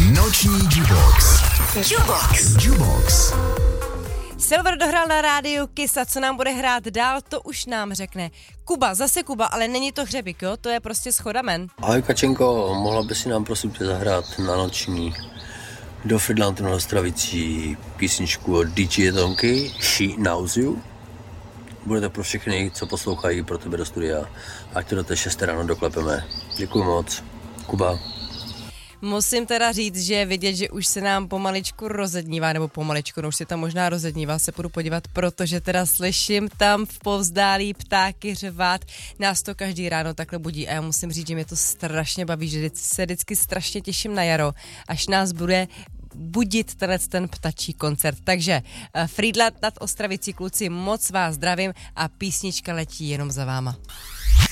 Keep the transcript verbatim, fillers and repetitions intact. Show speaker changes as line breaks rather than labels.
Noční Jukebox.
Jukebox.
Jukebox.
Silver dohrál na rádiu Kiss a co nám bude hrát dál, to už nám řekne Kuba, zase Kuba, ale není to hřebík, jo? To je prostě schoda men.
Ahoj Kačenko, mohla by si nám prosím tě zahrát na noční do Fridlantu na Ostravicí písničku od D J Tonky, She Knows You. Bude to pro všechny, co poslouchají, pro tebe do studia. Ať to do té šesté ráno doklepeme. Děkuju moc. Kuba.
Musím teda říct, že je vidět, že už se nám pomaličku rozednívá, nebo pomaličku, no už se tam možná rozednívá, se půjdu podívat, protože teda slyším tam v povzdálí ptáky řvát, nás to každý ráno takhle budí a já musím říct, že mě to strašně baví, že se vždycky strašně těším na jaro, až nás bude budit tenhle ten ptačí koncert. Takže uh, Frýdlant nad Ostravicí, kluci, moc vás zdravím a písnička letí jenom za váma.